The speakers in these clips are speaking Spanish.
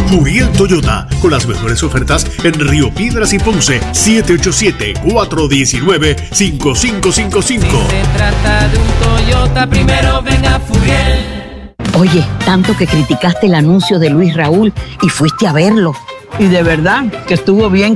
Muriel Toyota, con las mejores ofertas en Río Piedras y Ponce. 787-419-5555. Si se trata de un Toyota, primero venga Furiel. Oye, tanto que criticaste el anuncio de Luis Raúl y fuiste a verlo. Y de verdad que estuvo bien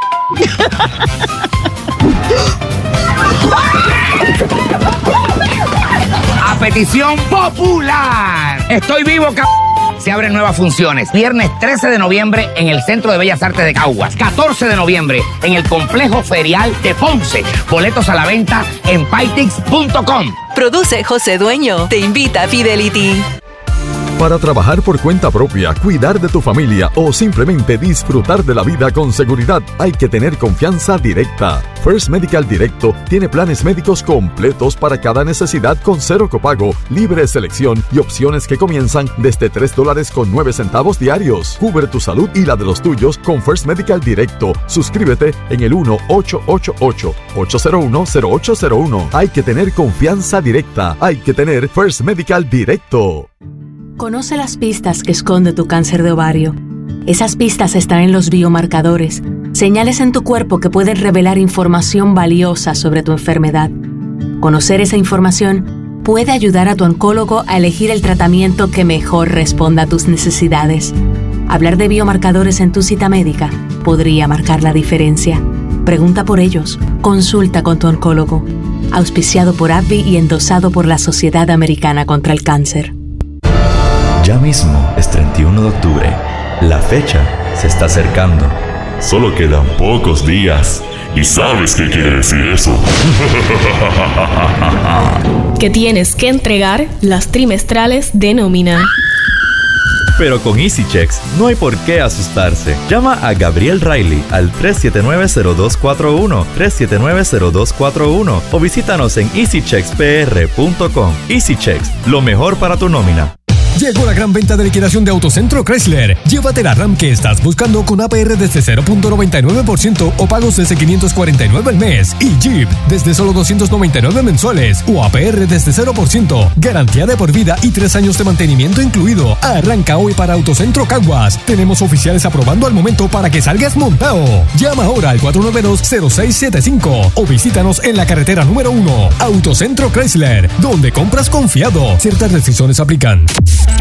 A petición popular. Estoy vivo, Se abren nuevas funciones. Viernes 13 de noviembre en el Centro de Bellas Artes de Caguas. 14 de noviembre en el Complejo Ferial de Ponce. Boletos a la venta en paitix.com. Produce José Dueño. Te invita a Fidelity. Para trabajar por cuenta propia, cuidar de tu familia o simplemente disfrutar de la vida con seguridad, hay que tener confianza directa. First Medical Directo tiene planes médicos completos para cada necesidad con cero copago, libre selección y opciones que comienzan desde $3.09 diarios. Cubre tu salud y la de los tuyos con First Medical Directo. Suscríbete en el 1-888-801-0801. Hay que tener confianza directa. Hay que tener First Medical Directo. Conoce las pistas que esconde tu cáncer de ovario. Esas pistas están en los biomarcadores, señales en tu cuerpo que pueden revelar información valiosa sobre tu enfermedad. Conocer esa información puede ayudar a tu oncólogo a elegir el tratamiento que mejor responda a tus necesidades. Hablar de biomarcadores en tu cita médica podría marcar la diferencia. Pregunta por ellos. Consulta con tu oncólogo. Auspiciado por AbbVie y endosado por la Sociedad Americana contra el Cáncer. Ya mismo es 31 de octubre. La fecha se está acercando. Solo quedan pocos días. ¿Y sabes qué quiere decir eso? Que tienes que entregar las trimestrales de nómina. Pero con EasyChecks no hay por qué asustarse. Llama a Gabriel Riley al 379-0241, 379-0241 o visítanos en easycheckspr.com. EasyChecks, lo mejor para tu nómina. Llegó la gran venta de liquidación de Autocentro Chrysler. Llévate la RAM que estás buscando con APR desde 0.99% o pagos desde $549 al mes. Y Jeep desde solo $299 mensuales o APR desde 0%. Garantía de por vida y 3 años de mantenimiento incluido. Arranca hoy para Autocentro Caguas. Tenemos oficiales aprobando al momento para que salgas montado. Llama ahora al 492-0675 o visítanos en la carretera número 1. Autocentro Chrysler, donde compras confiado. Ciertas restricciones aplican.